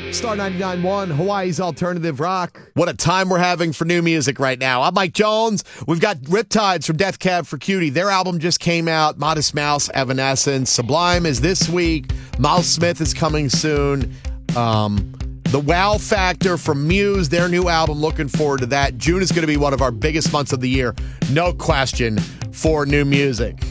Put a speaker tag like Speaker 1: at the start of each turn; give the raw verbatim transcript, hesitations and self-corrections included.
Speaker 1: Star ninety-nine point one, Hawaii's Alternative Rock.
Speaker 2: What a time we're having for new music right now. I'm Mike Jones. We've got Riptides from Death Cab for Cutie. Their album just came out. Modest Mouse, Evanescence. Sublime is this week. Miles Smith is coming soon. Um, the Wow Factor from Muse, their new album. Looking forward to that. June is going to be one of our biggest months of the year. No question for new music.